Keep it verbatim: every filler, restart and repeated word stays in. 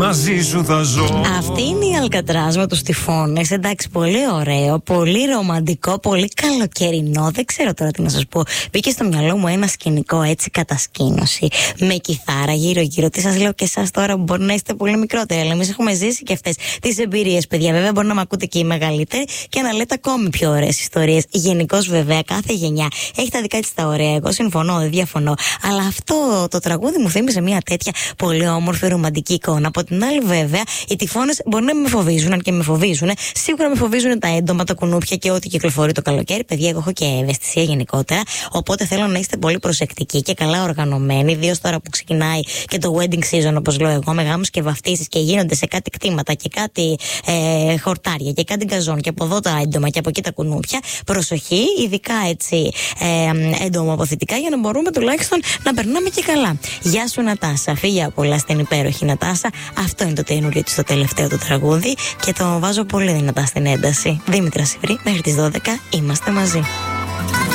μαζί σου θα ζω. Αυτή είναι η Αλκατράζ με τους τυφώνες. Εντάξει, πολύ ωραίο, πολύ ρομαντικό, πολύ καλοκαιρινό. Δεν ξέρω τώρα τι να σας πω. Μπήκε στο μυαλό μου ένα σκηνικό έτσι, κατασκήνωση. Με κιθάρα γύρω-γύρω. Τι σας λέω και εσάς τώρα που μπορεί να είστε πολύ μικρότεροι. Αλλά εμείς έχουμε ζήσει και αυτές τις εμπειρίες, παιδιά. Βέβαια, μπορεί να με ακούτε και οι μεγαλύτεροι και να λέτε ακόμη πιο ωραίες ιστορίες. Γενικώς, βέβαια, κάθε γενιά έχει τα δικά της τα ωραία. Εγώ συμφωνώ, δεν διαφωνώ. Αλλά αυτό το τραγούδι μου θύμισε μια τέτοια πολύ όμορφη ρομαντική εικόνα. Από την άλλη, βέβαια, οι τυφώνες μπορεί να με φοβίζουν, αν και με φοβίζουν. Σίγουρα με φοβίζουν τα έντομα, τα κουνούπια και ό,τι κυκλοφορεί το καλοκαίρι. Παιδιά, εγώ έχω και ευαισθησία γενικότερα. Οπότε θέλω να είστε πολύ προσεκτικοί και καλά οργανωμένοι. Ιδίως τώρα που ξεκινάει και το wedding season, όπως λέω εγώ, με γάμους και βαφτίσεις και γίνονται σε κάτι κτήματα και κάτι ε, χορτάρια και κάτι γκαζόν και από εδώ τα έντομα και από εκεί τα κουνούπια. Προσοχή, ειδικά έτσι ε, έντομο-αποθητικά, για να μπορούμε τουλάχιστον να περνάμε και καλά. Γεια σου, Νατάσα. Φιλιά πολλά στην υπέροχη Νατάσα. Αυτό είναι το καινούριο της, το τελευταίο το τραγούδι και το βάζω πολύ δυνατά στην ένταση. Δήμητρα Σιβρή, μέχρι τις δώδεκα είμαστε μαζί.